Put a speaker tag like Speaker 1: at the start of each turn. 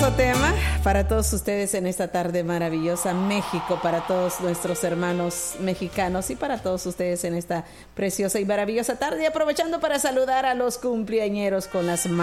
Speaker 1: hermoso tema para todos ustedes en esta tarde maravillosa. México, para todos nuestros hermanos mexicanos y para todos ustedes en esta preciosa y maravillosa tarde. Aprovechando para saludar a los cumpleañeros con las